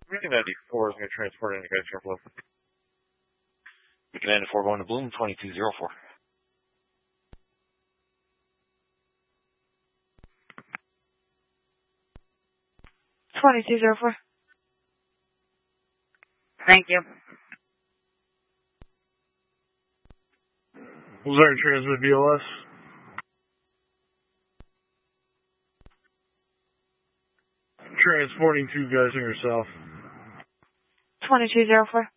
Beacon 94 is going to transport any guys careful. Beacon 94 going to Bloom, 2204. Thank you. Missouri transmit BLS. Transporting 2 guys in yourself. 2204.